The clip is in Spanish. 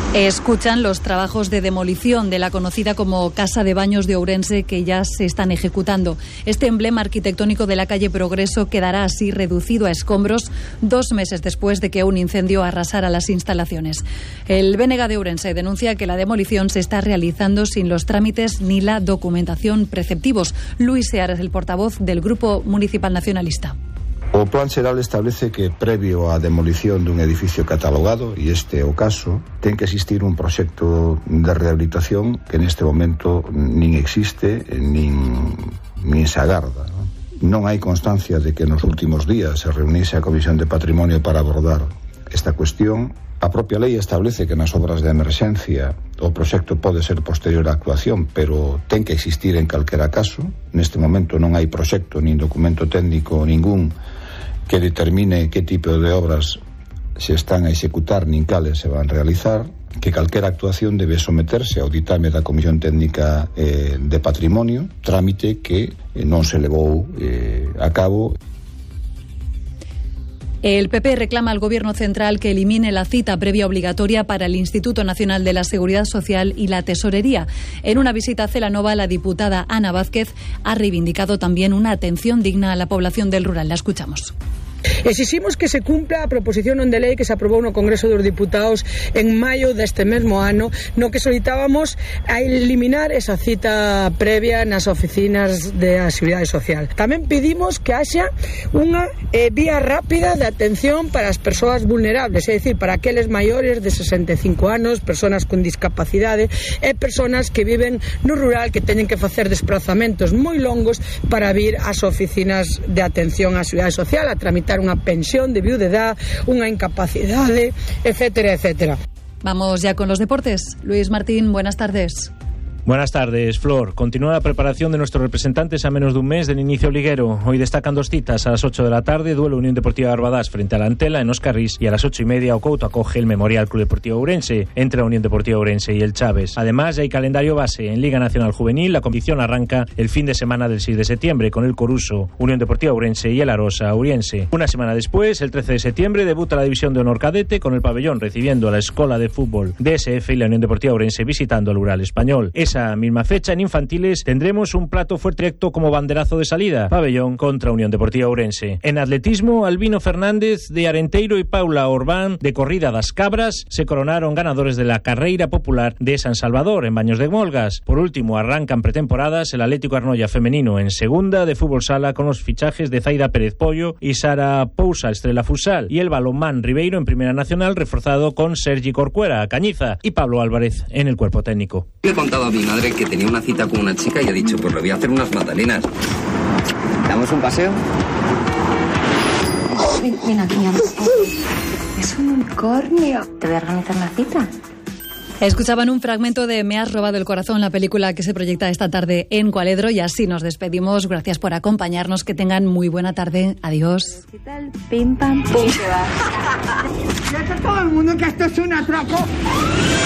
Escuchan los trabajos de demolición de la conocida como Casa de Baños de Ourense que ya se están ejecutando. Este emblema arquitectónico de la calle Progreso quedará así reducido a escombros 2 meses después de que un incendio arrasara las instalaciones. El BNG de Ourense denuncia que la demolición se está realizando sin los trámites ni la documentación preceptivos. Luis Seares, el portavoz del Grupo Municipal Nacionalista. O Plan Xeral establece que previo á demolición dun edificio catalogado, e este é o caso, ten que existir un proxecto de rehabilitación que neste momento nin existe nin se agarda. Non hai constancia de que nos últimos días se reunise a Comisión de Patrimonio para abordar esta cuestión. A propia lei establece que nas obras de emerxencia o proxecto pode ser posterior á actuación, pero ten que existir en calquera caso. Neste momento non hai proxecto nin documento técnico ningún que determine que tipo de obras se están a executar nin cales se van realizar, que calquera actuación debe someterse ao ditame da Comisión Técnica de Patrimonio, trámite que non se levou a cabo. El PP reclama al Gobierno central que elimine la cita previa obligatoria para el Instituto Nacional de la Seguridad Social y la Tesorería. En una visita a Celanova, la diputada Ana Vázquez ha reivindicado también una atención digna a la población del rural. La escuchamos. Exiximos que se cumpla a proposición non de lei que se aprobou no Congreso dos Diputados en maio deste mesmo ano, no que solicitábamos a eliminar esa cita previa nas oficinas da Seguridade Social. Tamén pedimos que haxa unha vía rápida de atención para as persoas vulnerables, é dicir, para aqueles maiores de 65 anos, persoas con discapacidade e persoas que viven no rural que teñen que facer desplazamentos moi longos para vir ás oficinas de atención á Seguridade Social a tramitar unha pensión de viudedad, unha incapacidade, etcétera, etcétera. Vamos ya con los deportes. Luis Martín, buenas tardes. Buenas tardes, Flor. Continúa la preparación de nuestros representantes a menos de un mes del inicio liguero. Hoy destacan 2 citas. A las 8 de la tarde, duelo Unión Deportiva Barbadas frente a la Antela en Oscarrís, y a las 8:30 o Couto acoge el Memorial Club Deportivo Ourense entre la Unión Deportiva Ourense y el Chaves. Además, ya hay calendario base en Liga Nacional Juvenil. La competición arranca el fin de semana del 6 de septiembre con el Coruso, Unión Deportiva Ourense y el Arosa Ouriense. Una semana después, el 13 de septiembre, debuta la División de Honor Cadete con el Pabellón recibiendo a la Escola de Fútbol DSF y la Unión Deportiva Ourense visitando al Ural Español. Esa misma fecha en infantiles tendremos un plato fuerte directo como banderazo de salida, Pabellón contra Unión Deportiva Ourense. En atletismo, Albino Fernández de Arenteiro y Paula Orbán de Corrida das Cabras se coronaron ganadores de la Carreira Popular de San Salvador en Baños de Molgas. Por último, arrancan pretemporadas el Atlético Arnoia femenino en segunda de fútbol sala con los fichajes de Zaida Pérez Pollo y Sara Pousa Estrella Futsal, y el balonmán Ribeiro en Primera Nacional reforzado con Sergi Corcuera Cañiza y Pablo Álvarez en el cuerpo técnico. Le he contado a mi madre que tenía una cita con una chica y ha dicho, pues le voy a hacer unas magdalenas. ¿Damos un paseo? Ven aquí, mi amor. Es un unicornio. ¿Te voy a organizar la cita? Escuchaban un fragmento de Me has robado el corazón, la película que se proyecta esta tarde en Cualedro, y así nos despedimos. Gracias por acompañarnos, que tengan muy buena tarde. Adiós. Pim, pam, pum, se va. Ya está todo el mundo que esto es un atraco.